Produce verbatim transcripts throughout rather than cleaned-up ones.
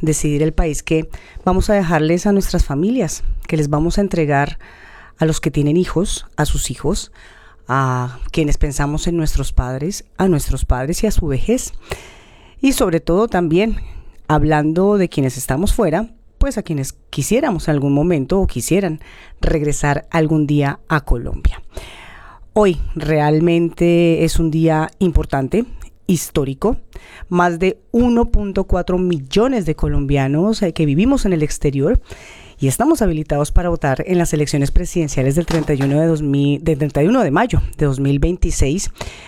decidir el país que vamos a dejarles a nuestras familias, que les vamos a entregar a los que tienen hijos, a sus hijos, a quienes pensamos en nuestros padres, a nuestros padres y a su vejez. Y sobre todo también, hablando de quienes estamos fuera, pues a quienes quisiéramos en algún momento o quisieran regresar algún día a Colombia. Hoy realmente es un día importante, histórico. Más de uno punto cuatro millones de colombianos eh, que vivimos en el exterior y estamos habilitados para votar en las elecciones presidenciales del treinta y uno de, dos mil, del treinta y uno de mayo de dos mil veintiséis.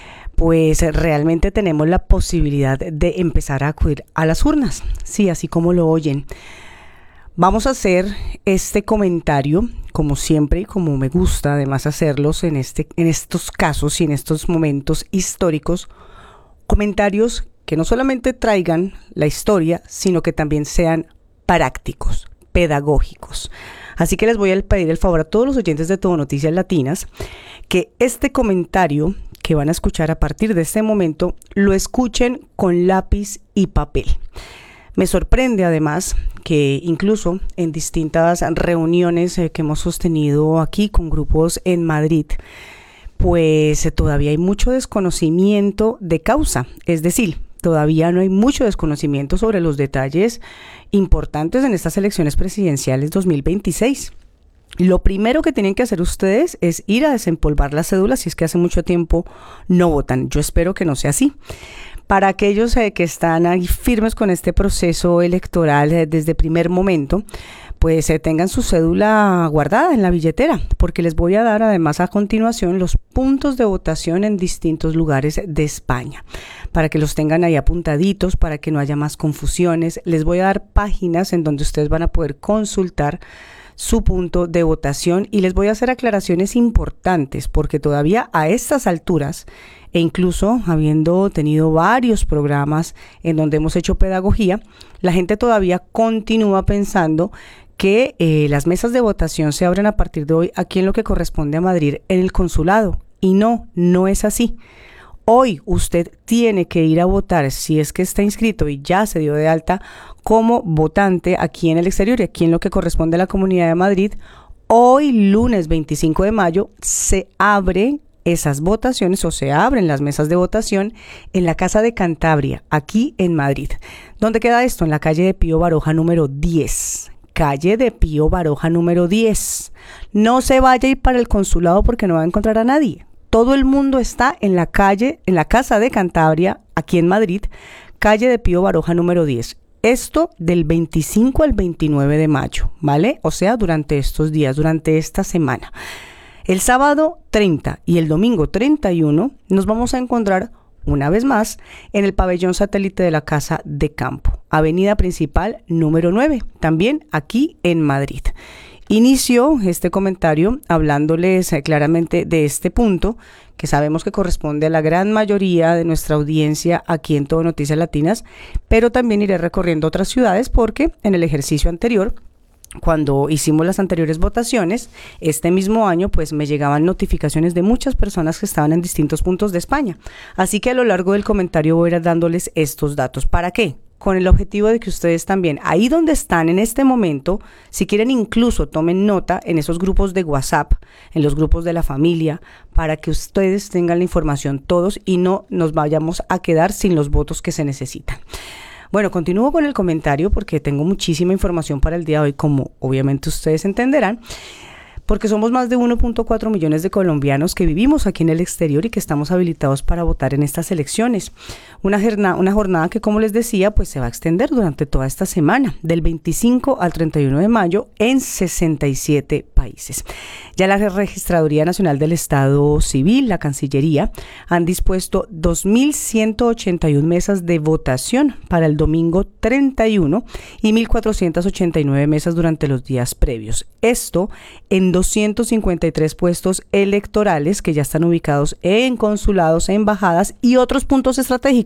Pues realmente tenemos la posibilidad de empezar a acudir a las urnas, sí, así como lo oyen. Vamos a hacer este comentario, como siempre y como me gusta además hacerlos en, este, en estos casos y en estos momentos históricos, comentarios que no solamente traigan la historia, sino que también sean prácticos, pedagógicos. Así que les voy a pedir el favor a todos los oyentes de Todo Noticias Latinas que este comentario que van a escuchar a partir de este momento lo escuchen con lápiz y papel. Me sorprende además que incluso en distintas reuniones eh, que hemos sostenido aquí con grupos en Madrid, pues eh, todavía hay mucho desconocimiento de causa, es decir, todavía no hay mucho desconocimiento sobre los detalles importantes en estas elecciones presidenciales dos mil veintiséis. Lo primero que tienen que hacer ustedes es ir a desempolvar las cédulas si es que hace mucho tiempo no votan. Yo espero que no sea así. Para aquellos eh, que están ahí firmes con este proceso electoral eh, desde primer momento, pues eh, tengan su cédula guardada en la billetera, porque les voy a dar además a continuación los puntos de votación en distintos lugares de España, para que los tengan ahí apuntaditos, para que no haya más confusiones. Les voy a dar páginas en donde ustedes van a poder consultar su punto de votación y les voy a hacer aclaraciones importantes, porque todavía a estas alturas, e incluso habiendo tenido varios programas en donde hemos hecho pedagogía, la gente todavía continúa pensando que eh, las mesas de votación se abren a partir de hoy aquí en lo que corresponde a Madrid en el consulado, y no, no es así. Hoy usted tiene que ir a votar si es que está inscrito y ya se dio de alta como votante aquí en el exterior y aquí en lo que corresponde a la Comunidad de Madrid. Hoy, lunes veinticinco de mayo, se abren esas votaciones o se abren las mesas de votación en la Casa de Cantabria, aquí en Madrid. ¿Dónde queda esto? En la calle de Pío Baroja número diez. Calle de Pío Baroja número diez. No se vaya a ir para el consulado porque no va a encontrar a nadie. Todo el mundo está en la calle, en la Casa de Cantabria, aquí en Madrid, calle de Pío Baroja número diez. Esto del veinticinco al veintinueve de mayo, ¿vale? O sea, durante estos días, durante esta semana. El sábado treinta y el domingo treinta y uno nos vamos a encontrar una vez más en el pabellón satélite de la Casa de Campo, avenida principal número nueve, también aquí en Madrid. Inicio este comentario hablándoles claramente de este punto que sabemos que corresponde a la gran mayoría de nuestra audiencia aquí en Todo Noticias Latinas, pero también iré recorriendo otras ciudades porque en el ejercicio anterior, cuando hicimos las anteriores votaciones, este mismo año, pues me llegaban notificaciones de muchas personas que estaban en distintos puntos de España. Así que a lo largo del comentario voy a ir dándoles estos datos. ¿Para qué? Con el objetivo de que ustedes también, ahí donde están en este momento, si quieren incluso tomen nota en esos grupos de WhatsApp, en los grupos de la familia, para que ustedes tengan la información todos y no nos vayamos a quedar sin los votos que se necesitan. Bueno, continúo con el comentario porque tengo muchísima información para el día de hoy, como obviamente ustedes entenderán, porque somos más de uno punto cuatro millones de colombianos que vivimos aquí en el exterior y que estamos habilitados para votar en estas elecciones. Una jornada, una jornada que, como les decía, pues se va a extender durante toda esta semana, del veinticinco al treinta y uno de mayo, en sesenta y siete países. Ya la Registraduría Nacional del Estado Civil, la Cancillería, han dispuesto dos mil ciento ochenta y una mesas de votación para el domingo treinta y uno y mil cuatrocientas ochenta y nueve mesas durante los días previos. Esto en doscientos cincuenta y tres puestos electorales que ya están ubicados en consulados, embajadas y otros puntos estratégicos,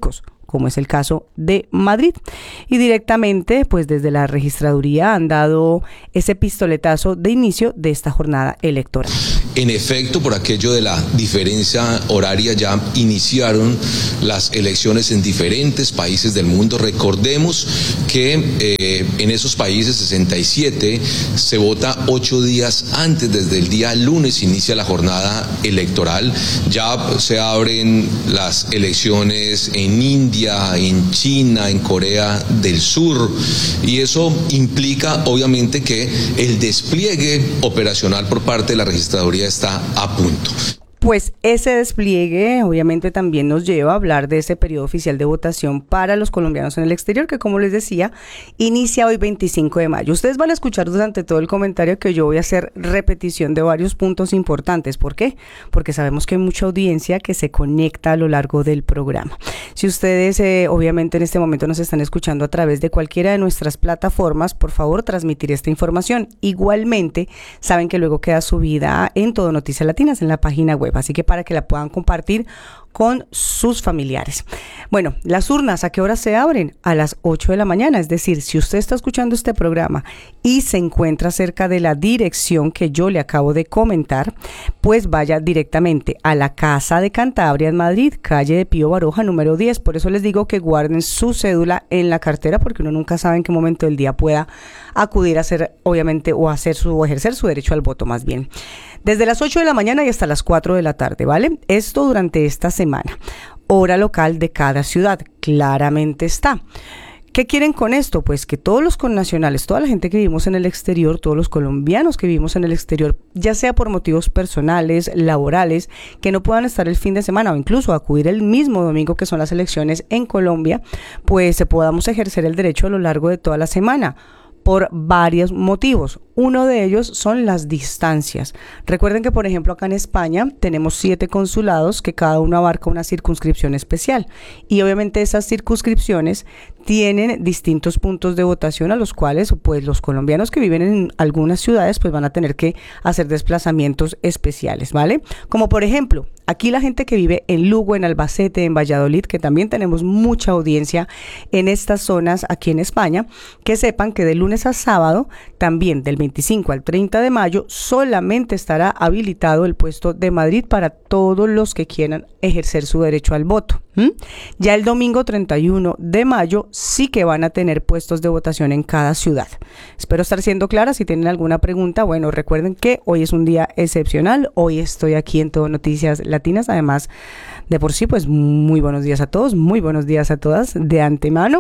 como es el caso de Madrid. Y directamente, pues desde la registraduría han dado ese pistoletazo de inicio de esta jornada electoral. En efecto, por aquello de la diferencia horaria, ya iniciaron las elecciones en diferentes países del mundo. Recordemos que eh, en esos países, sesenta y siete, se vota ocho días antes, desde el día lunes inicia la jornada electoral. Ya se abren las elecciones en India, en China, en Corea del Sur, y eso implica obviamente que el despliegue operacional por parte de la registraduría está a punto. Pues ese despliegue obviamente también nos lleva a hablar de ese periodo oficial de votación para los colombianos en el exterior, que como les decía, inicia hoy veinticinco de mayo. Ustedes van a escuchar durante todo el comentario que yo voy a hacer repetición de varios puntos importantes. ¿Por qué? Porque sabemos que hay mucha audiencia que se conecta a lo largo del programa. Si ustedes eh, obviamente en este momento nos están escuchando a través de cualquiera de nuestras plataformas, por favor transmitir esta información. Igualmente, saben que luego queda subida en Todo Noticias Latinas en la página web. Así que para que la puedan compartir con sus familiares. Bueno, las urnas, ¿a qué hora se abren? A las ocho de la mañana. Es decir, si usted está escuchando este programa y se encuentra cerca de la dirección que yo le acabo de comentar, pues vaya directamente a la Casa de Cantabria en Madrid, calle de Pío Baroja, número diez. Por eso les digo que guarden su cédula en la cartera, porque uno nunca sabe en qué momento del día pueda acudir a hacer, obviamente, o hacer su, o ejercer su derecho al voto más bien. Desde las ocho de la mañana y hasta las cuatro de la tarde, ¿vale? Esto durante esta semana. Hora local de cada ciudad, claramente está. ¿Qué quieren con esto? Pues que todos los connacionales, toda la gente que vivimos en el exterior, todos los colombianos que vivimos en el exterior, ya sea por motivos personales, laborales, que no puedan estar el fin de semana o incluso acudir el mismo domingo que son las elecciones en Colombia, pues podamos ejercer el derecho a lo largo de toda la semana, por varios motivos. Uno de ellos son las distancias. Recuerden que, por ejemplo, acá en España tenemos siete consulados que cada uno abarca una circunscripción especial. Y obviamente esas circunscripciones tienen distintos puntos de votación a los cuales pues los colombianos que viven en algunas ciudades pues van a tener que hacer desplazamientos especiales, ¿vale? Como por ejemplo, aquí la gente que vive en Lugo, en Albacete, en Valladolid, que también tenemos mucha audiencia en estas zonas aquí en España, que sepan que de lunes a sábado, también del veinticinco al treinta de mayo, solamente estará habilitado el puesto de Madrid para todos los que quieran ejercer su derecho al voto. ¿Mm? Ya el domingo treinta y uno de mayo sí que van a tener puestos de votación en cada ciudad. Espero estar siendo clara. Si tienen alguna pregunta, bueno, recuerden que hoy es un día excepcional. Hoy estoy aquí en Todo Noticias Latinas. Además, de por sí, pues muy buenos días a todos, muy buenos días a todas de antemano.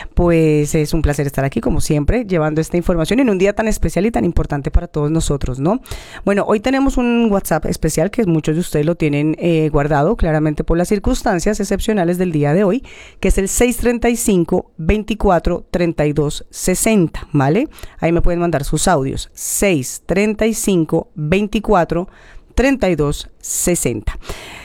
Pues es un placer estar aquí, como siempre, llevando esta información en un día tan especial y tan importante para todos nosotros, ¿no? Bueno, hoy tenemos un WhatsApp especial que muchos de ustedes lo tienen eh, guardado, claramente por las circunstancias excepcionales del día de hoy, que es el seis treinta y cinco, veinticuatro, treinta y dos, sesenta, ¿vale? Ahí me pueden mandar sus audios, seis treinta y cinco, veinticuatro, treinta y dos, sesenta.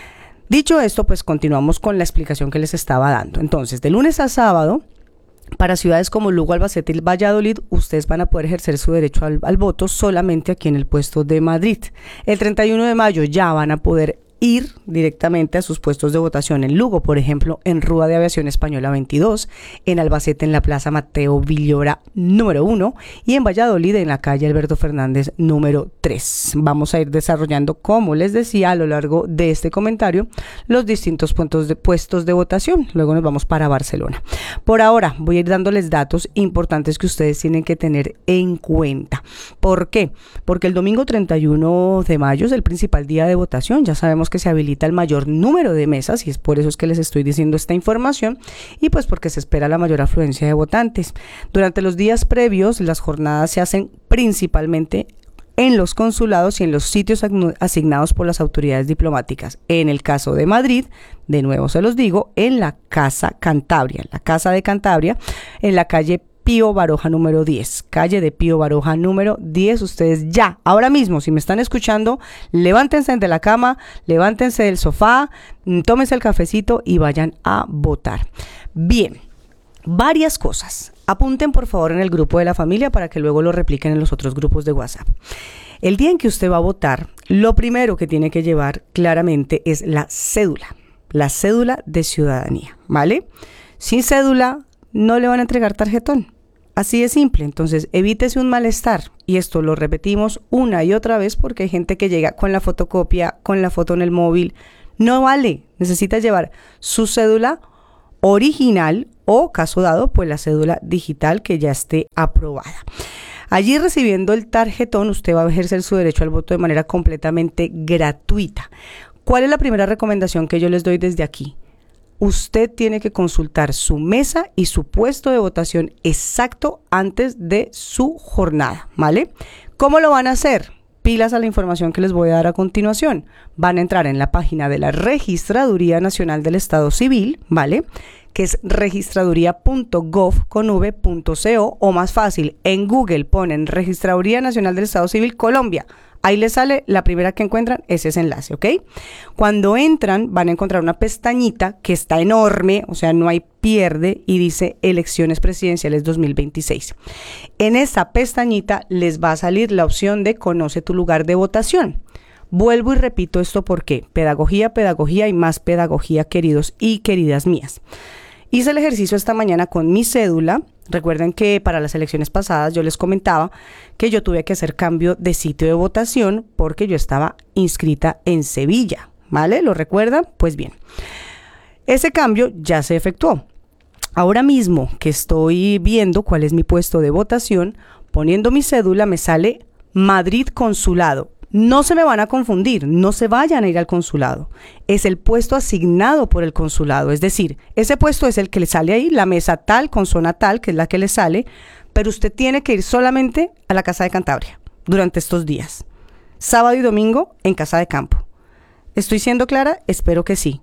Dicho esto, pues continuamos con la explicación que les estaba dando. Entonces, de lunes a sábado, para ciudades como Lugo, Albacete y Valladolid, ustedes van a poder ejercer su derecho al, al voto solamente aquí en el puesto de Madrid. El treinta y uno de mayo ya van a poder ir directamente a sus puestos de votación en Lugo, por ejemplo, en Rúa de Aviación Española veintidós, en Albacete en la Plaza Mateo Villora número uno y en Valladolid en la calle Alberto Fernández número tres. Vamos a ir desarrollando, como les decía, a lo largo de este comentario, los distintos puntos de puestos de votación. Luego nos vamos para Barcelona. Por ahora voy a ir dándoles datos importantes que ustedes tienen que tener en cuenta. ¿Por qué? Porque el domingo treinta y uno de mayo es el principal día de votación. Ya sabemos que se habilita el mayor número de mesas y es por eso es que les estoy diciendo esta información y pues porque se espera la mayor afluencia de votantes. Durante los días previos, las jornadas se hacen principalmente en los consulados y en los sitios asignados por las autoridades diplomáticas. En el caso de Madrid, de nuevo se los digo, en la Casa Cantabria, en la Casa de Cantabria, en la calle Pío Baroja número diez, calle de Pío Baroja número diez. Ustedes ya, ahora mismo, si me están escuchando, levántense de la cama, levántense del sofá, tómense el cafecito y vayan a votar. Bien, varias cosas. Apunten por favor en el grupo de la familia para que luego lo repliquen en los otros grupos de WhatsApp. El día en que usted va a votar, lo primero que tiene que llevar claramente es la cédula, la cédula de ciudadanía, ¿vale? sin cédula no le van a entregar tarjetón. Así de simple. Entonces, evítese un malestar. Y esto lo repetimos una y otra vez porque hay gente que llega con la fotocopia, con la foto en el móvil. No vale. Necesita llevar su cédula original o, caso dado, pues la cédula digital que ya esté aprobada. Allí, recibiendo el tarjetón, usted va a ejercer su derecho al voto de manera completamente gratuita. ¿Cuál es la primera recomendación que yo les doy desde aquí? Usted tiene que consultar su mesa y su puesto de votación exacto antes de su jornada, ¿vale? ¿Cómo lo van a hacer? Pilas a la información que les voy a dar a continuación. Van a entrar en la página de la Registraduría Nacional del Estado Civil, ¿vale? Que es registraduría punto gov con v punto co, o más fácil, en Google ponen Registraduría Nacional del Estado Civil Colombia. Ahí les sale, la primera que encuentran es ese enlace, ¿ok? Cuando entran van a encontrar una pestañita que está enorme, o sea, no hay pierde, y dice Elecciones Presidenciales dos mil veintiséis. En esa pestañita les va a salir la opción de Conoce tu lugar de votación. Vuelvo y repito esto porque pedagogía, pedagogía y más pedagogía, queridos y queridas mías. Hice el ejercicio esta mañana con mi cédula. Recuerden que para las elecciones pasadas yo les comentaba que yo tuve que hacer cambio de sitio de votación porque yo estaba inscrita en Sevilla, ¿vale? ¿Lo recuerdan? Pues bien, ese cambio ya se efectuó. Ahora mismo que estoy viendo cuál es mi puesto de votación, poniendo mi cédula me sale Madrid Consulado. No se me van a confundir, no se vayan a ir al consulado. Es el puesto asignado por el consulado, es decir, ese puesto es el que le sale ahí, la mesa tal con zona tal, que es la que le sale, pero usted tiene que ir solamente a la Casa de Cantabria durante estos días. Sábado y domingo en Casa de Campo. ¿Estoy siendo clara? Espero que sí.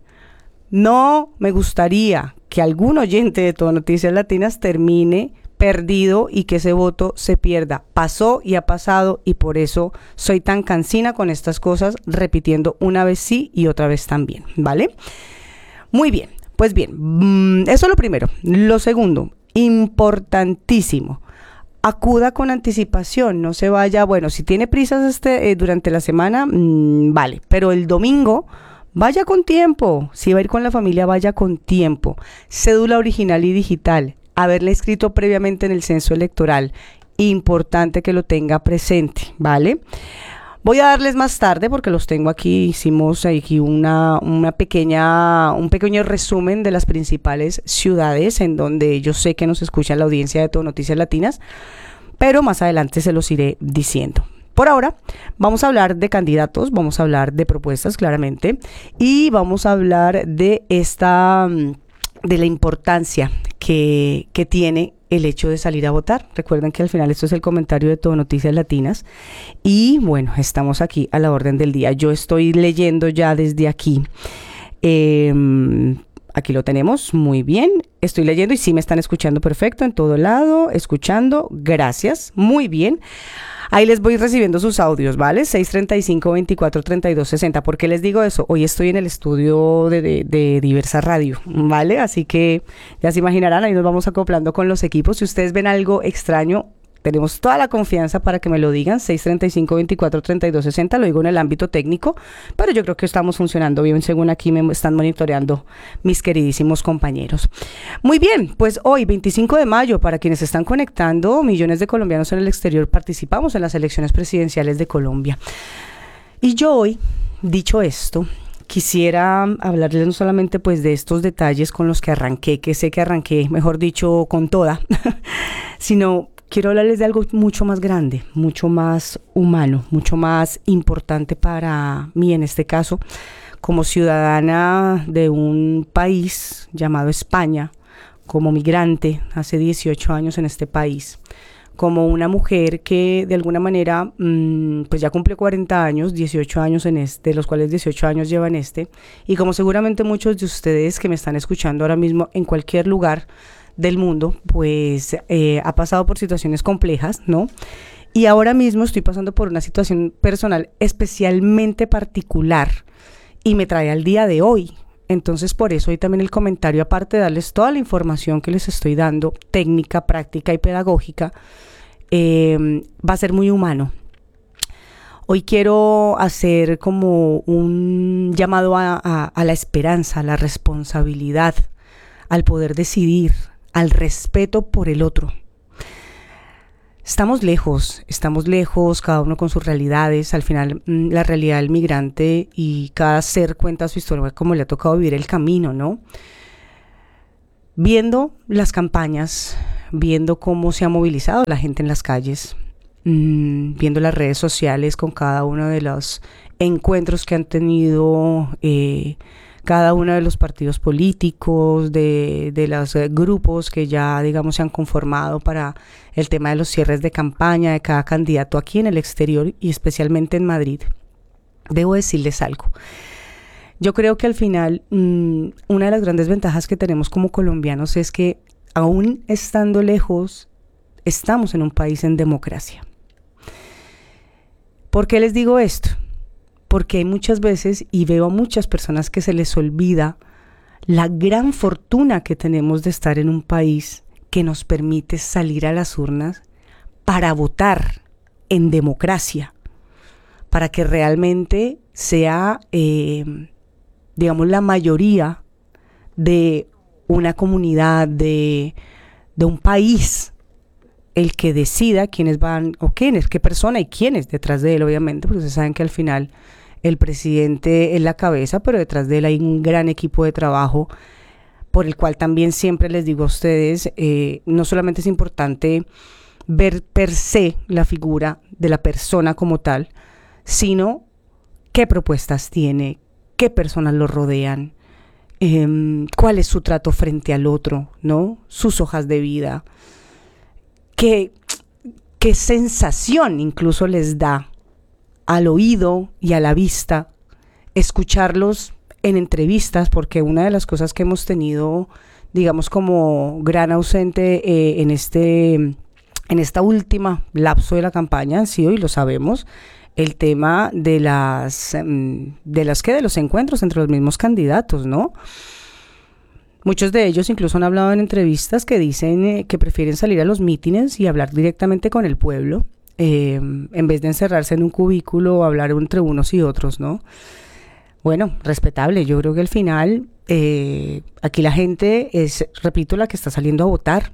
No me gustaría que algún oyente de Todo Noticias Latinas termine perdido y que ese voto se pierda. Pasó y ha pasado, y por eso soy tan cansina con estas cosas, repitiendo una vez sí y otra vez también, ¿vale? Muy bien, pues bien, eso es lo primero. Lo segundo, importantísimo, acuda con anticipación, no se vaya, bueno, si tiene prisas este, eh, durante la semana, mmm, vale, pero el domingo vaya con tiempo. Si va a ir con la familia, vaya con tiempo. Cédula original y digital, haberle escrito previamente en el censo electoral, importante que lo tenga presente, ¿vale? Voy a darles más tarde, porque los tengo aquí, hicimos aquí una, una pequeña, un pequeño resumen de las principales ciudades en donde yo sé que nos escucha la audiencia de Todo Noticias Latinas, pero más adelante se los iré diciendo. Por ahora, vamos a hablar de candidatos, vamos a hablar de propuestas, claramente, y vamos a hablar de esta... de la importancia que, que tiene el hecho de salir a votar. Recuerden que al final esto es el comentario de Todo Noticias Latinas y bueno, estamos aquí a la orden del día. Yo estoy leyendo ya desde aquí. Eh, aquí lo tenemos, muy bien. Estoy leyendo y sí me están escuchando perfecto en todo lado, escuchando, gracias, muy bien. Ahí les voy recibiendo sus audios, ¿vale? seis treinta y cinco, veinticuatro, treinta y dos, sesenta. ¿Por qué les digo eso? Hoy estoy en el estudio de, de, de Diversa Radio, ¿vale? Así que ya se imaginarán, ahí nos vamos acoplando con los equipos. Si ustedes ven algo extraño, tenemos toda la confianza para que me lo digan. seis treinta y cinco, veinticuatro, treinta y dos, sesenta. Lo digo en el ámbito técnico, pero yo creo que estamos funcionando bien según aquí me están monitoreando mis queridísimos compañeros. Muy bien, pues hoy, veinticinco de mayo, para quienes se están conectando, millones de colombianos en el exterior participamos en las elecciones presidenciales de Colombia. Y yo hoy, dicho esto, quisiera hablarles no solamente pues de estos detalles con los que arranqué, que sé que arranqué, mejor dicho, con toda, sino quiero hablarles de algo mucho más grande, mucho más humano, mucho más importante para mí en este caso, como ciudadana de un país llamado España, como migrante hace dieciocho años en este país, como una mujer que de alguna manera mmm, pues ya cumple cuarenta años, dieciocho años en este, de los cuales dieciocho años lleva en este, y como seguramente muchos de ustedes que me están escuchando ahora mismo en cualquier lugar del mundo, pues eh, ha pasado por situaciones complejas, ¿no? Y ahora mismo estoy pasando por una situación personal especialmente particular y me trae al día de hoy. Entonces, por eso hoy también el comentario, aparte de darles toda la información que les estoy dando, técnica, práctica y pedagógica, eh, va a ser muy humano. Hoy quiero hacer como un llamado a, a, a la esperanza, a la responsabilidad, al poder decidir, al respeto por el otro. Estamos lejos, estamos lejos, cada uno con sus realidades. Al final, la realidad del migrante y cada ser cuenta su historia, como le ha tocado vivir el camino, ¿no? Viendo las campañas, viendo cómo se ha movilizado la gente en las calles, mmm, viendo las redes sociales con cada uno de los encuentros que han tenido eh, cada uno de los partidos políticos, de, de los eh, grupos que ya, digamos, se han conformado para el tema de los cierres de campaña de cada candidato aquí en el exterior y especialmente en Madrid. Debo decirles algo. Yo creo que al final, mmm, una de las grandes ventajas que tenemos como colombianos es que, aún estando lejos, estamos en un país en democracia. ¿Por qué les digo esto? Porque hay muchas veces, y veo a muchas personas que se les olvida la gran fortuna que tenemos de estar en un país que nos permite salir a las urnas para votar en democracia, para que realmente sea, eh, digamos, la mayoría de una comunidad, de, de un país, el que decida quiénes van, o quiénes, qué persona y quiénes detrás de él, obviamente, porque ustedes saben que al final el presidente es la cabeza, pero detrás de él hay un gran equipo de trabajo, por el cual también siempre les digo a ustedes, eh, no solamente es importante ver per se la figura de la persona como tal, sino qué propuestas tiene, qué personas lo rodean, eh, cuál es su trato frente al otro, ¿no? Sus hojas de vida, qué, qué sensación incluso les da al oído y a la vista escucharlos en entrevistas, porque una de las cosas que hemos tenido, digamos, como gran ausente eh, en este en esta última lapso de la campaña han sido, y lo sabemos, el tema de las de las que de los encuentros entre los mismos candidatos, ¿no? Muchos de ellos incluso han hablado en entrevistas que dicen eh, que prefieren salir a los mítines y hablar directamente con el pueblo, eh, en vez de encerrarse en un cubículo o hablar entre unos y otros, ¿no? Bueno, respetable. Yo creo que al final eh, aquí la gente es, repito, la que está saliendo a votar.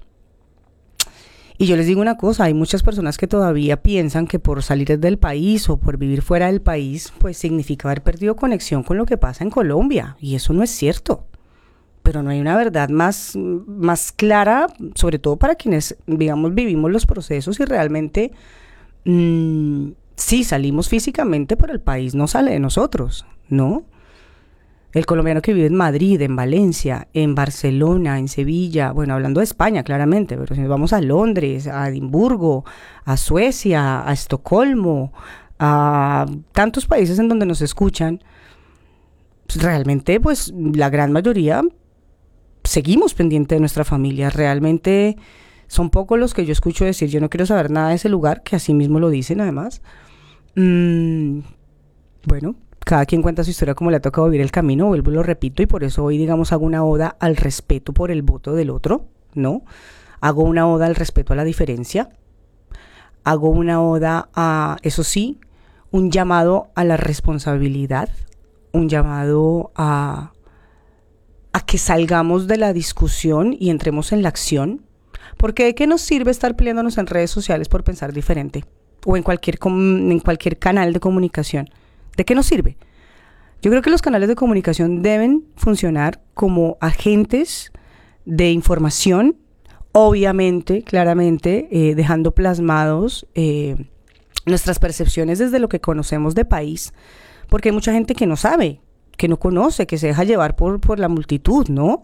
Y yo les digo una cosa, hay muchas personas que todavía piensan que por salir del país o por vivir fuera del país, pues significa haber perdido conexión con lo que pasa en Colombia. Y eso no es cierto. Pero no hay una verdad más, más clara, sobre todo para quienes, digamos, vivimos los procesos y realmente mmm, sí salimos físicamente, pero el país no sale de nosotros, ¿no? El colombiano que vive en Madrid, en Valencia, en Barcelona, en Sevilla, bueno, hablando de España claramente, pero si nos vamos a Londres, a Edimburgo, a Suecia, a Estocolmo, a tantos países en donde nos escuchan, pues realmente pues la gran mayoría seguimos pendientes de nuestra familia. Realmente son pocos los que yo escucho decir, yo no quiero saber nada de ese lugar, que así mismo lo dicen además. Mm, bueno, cada quien cuenta su historia como le ha tocado vivir el camino, vuelvo y lo repito, y por eso hoy, digamos, hago una oda al respeto por el voto del otro, ¿no? Hago una oda al respeto a la diferencia, hago una oda a, eso sí, un llamado a la responsabilidad, un llamado a, a que salgamos de la discusión y entremos en la acción, porque ¿de qué nos sirve estar peleándonos en redes sociales por pensar diferente? O en cualquier, en cualquier canal de comunicación. ¿De qué nos sirve? Yo creo que los canales de comunicación deben funcionar como agentes de información, obviamente, claramente, eh, dejando plasmados eh, nuestras percepciones desde lo que conocemos de país, porque hay mucha gente que no sabe, que no conoce, que se deja llevar por, por la multitud, ¿no?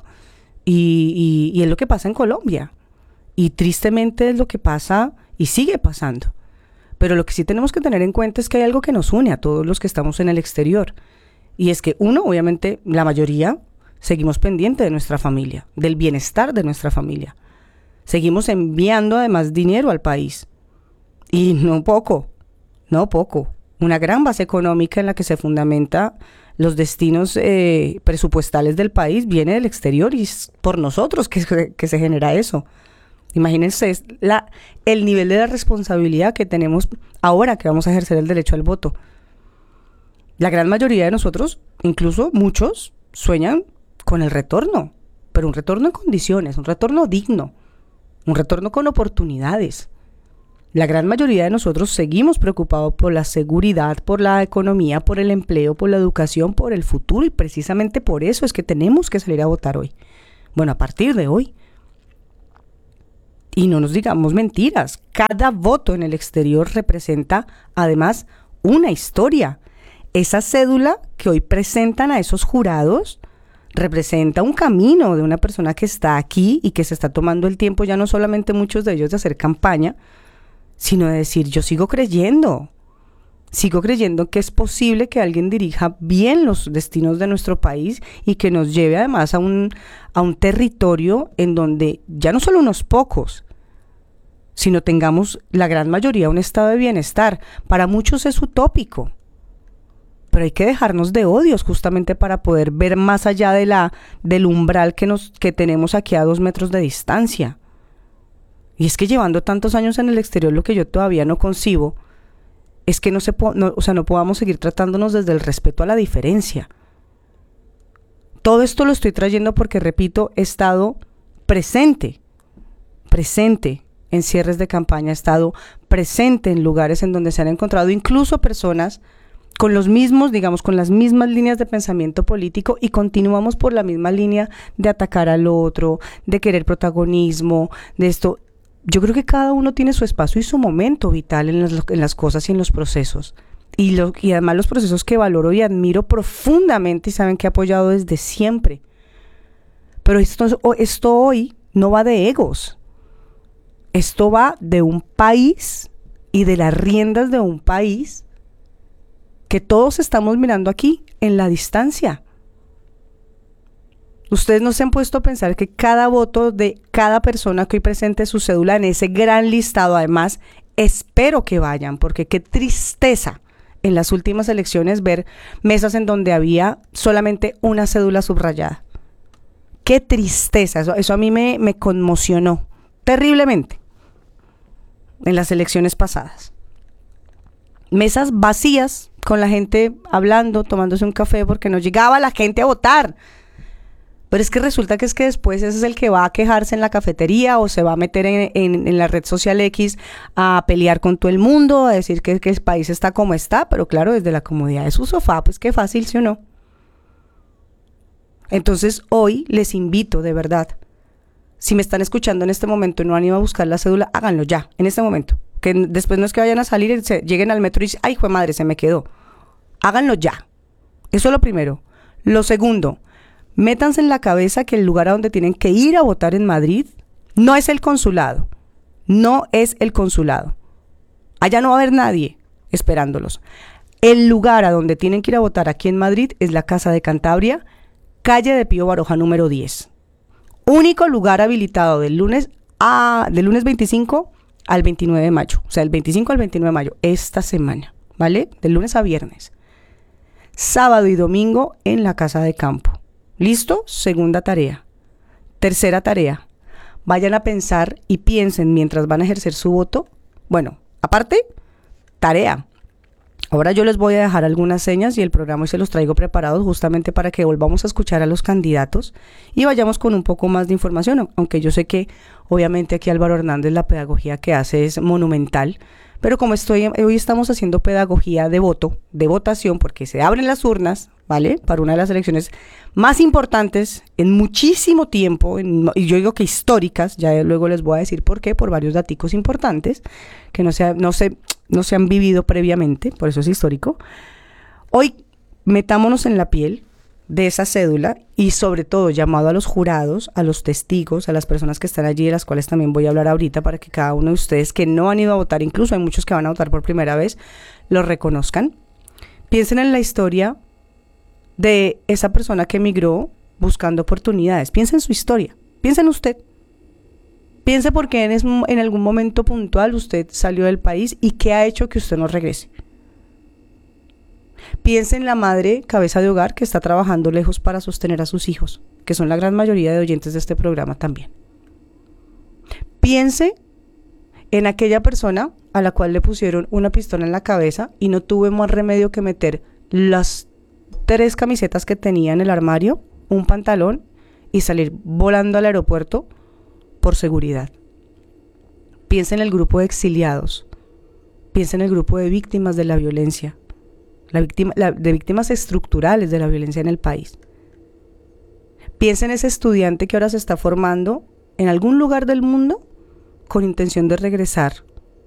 Y, y, y es lo que pasa en Colombia. Y tristemente es lo que pasa y sigue pasando. Pero lo que sí tenemos que tener en cuenta es que hay algo que nos une a todos los que estamos en el exterior. Y es que uno, obviamente, la mayoría, seguimos pendientes de nuestra familia, del bienestar de nuestra familia. Seguimos enviando además dinero al país. Y no poco, no poco. Una gran base económica en la que se fundamenta los destinos eh, presupuestales del país viene del exterior y es por nosotros que, que se genera eso. Imagínense es la, el nivel de la responsabilidad que tenemos ahora que vamos a ejercer el derecho al voto. La gran mayoría de nosotros, incluso muchos, sueñan con el retorno, pero un retorno en condiciones, un retorno digno, un retorno con oportunidades. La gran mayoría de nosotros seguimos preocupados por la seguridad, por la economía, por el empleo, por la educación, por el futuro, y precisamente por eso es que tenemos que salir a votar hoy. Bueno, a partir de hoy. Y no nos digamos mentiras, cada voto en el exterior representa además una historia. Esa cédula que hoy presentan a esos jurados representa un camino de una persona que está aquí y que se está tomando el tiempo, ya no solamente muchos de ellos de hacer campaña, sino de decir, yo sigo creyendo, sigo creyendo que es posible que alguien dirija bien los destinos de nuestro país y que nos lleve además a un, a un territorio en donde ya no solo unos pocos, sino tengamos la gran mayoría un estado de bienestar. Para muchos es utópico, pero hay que dejarnos de odios justamente para poder ver más allá de la, del umbral que, nos, que tenemos aquí a dos metros de distancia. Y es que llevando tantos años en el exterior, lo que yo todavía no concibo es que no, se po- no, o sea, no podamos seguir tratándonos desde el respeto a la diferencia. Todo esto lo estoy trayendo porque, repito, he estado presente, presente en cierres de campaña, he estado presente en lugares en donde se han encontrado incluso personas con los mismos, digamos, con las mismas líneas de pensamiento político, y continuamos por la misma línea de atacar al otro, de querer protagonismo, de esto. Yo creo que cada uno tiene su espacio y su momento vital en las, en las cosas y en los procesos. Y, lo, y además los procesos que valoro y admiro profundamente y saben que he apoyado desde siempre. Pero esto, esto hoy no va de egos. Esto va de un país y de las riendas de un país que todos estamos mirando aquí en la distancia. Ustedes no se han puesto a pensar que cada voto de cada persona que hoy presente su cédula en ese gran listado, además, espero que vayan, porque qué tristeza en las últimas elecciones ver mesas en donde había solamente una cédula subrayada. Qué tristeza, eso, eso a mí me, me conmocionó terriblemente en las elecciones pasadas. Mesas vacías, con la gente hablando, tomándose un café, porque no llegaba la gente a votar. Pero es que resulta que es que después ese es el que va a quejarse en la cafetería o se va a meter en, en, en la red social X a pelear con todo el mundo, a decir que, que el país está como está, pero claro, desde la comodidad de su sofá, pues qué fácil, ¿sí o no? Entonces hoy les invito, de verdad, si me están escuchando en este momento y no han ido a buscar la cédula, háganlo ya, en este momento. Que después no es que vayan a salir y se, lleguen al metro y dicen, ay, jue madre, se me quedó. Háganlo ya. Eso es lo primero. Lo segundo, métanse en la cabeza que el lugar a donde tienen que ir a votar en Madrid no es el consulado. No es el consulado. Allá no va a haber nadie esperándolos. El lugar a donde tienen que ir a votar aquí en Madrid es la Casa de Cantabria, calle de Pío Baroja número diez. Único lugar habilitado del lunes, a, del lunes veinticinco al veintinueve de mayo. O sea, del veinticinco al veintinueve de mayo, esta semana, ¿vale? Del lunes a viernes. Sábado y domingo en la Casa de Campo. ¿Listo? Segunda tarea. Tercera tarea. Vayan a pensar y piensen mientras van a ejercer su voto. Bueno, aparte, tarea. Ahora yo les voy a dejar algunas señas y el programa hoy se los traigo preparados justamente para que volvamos a escuchar a los candidatos y vayamos con un poco más de información, aunque yo sé que obviamente aquí Álvaro Hernández la pedagogía que hace es monumental, pero como estoy hoy estamos haciendo pedagogía de voto, de votación, porque se abren las urnas, ¿vale? Para una de las elecciones más importantes en muchísimo tiempo, en, y yo digo que históricas, ya luego les voy a decir por qué, por varios daticos importantes que no se, no se, no se han vivido previamente, por eso es histórico. Hoy metámonos en la piel de esa cédula y sobre todo llamado a los jurados, a los testigos, a las personas que están allí, de las cuales también voy a hablar ahorita para que cada uno de ustedes que no han ido a votar, incluso hay muchos que van a votar por primera vez, lo reconozcan. Piensen en la historia de esa persona que emigró buscando oportunidades. Piensa en su historia, piensa en usted. Piense por qué en, es, en algún momento puntual usted salió del país y qué ha hecho que usted no regrese. Piense en la madre cabeza de hogar que está trabajando lejos para sostener a sus hijos, que son la gran mayoría de oyentes de este programa también. Piense en aquella persona a la cual le pusieron una pistola en la cabeza y no tuvo más remedio que meter las tres camisetas que tenía en el armario, un pantalón y salir volando al aeropuerto por seguridad. Piensa en el grupo de exiliados. Piensa en el grupo de víctimas de la violencia, la víctima, la, de víctimas estructurales de la violencia en el país. Piensa en ese estudiante que ahora se está formando en algún lugar del mundo con intención de regresar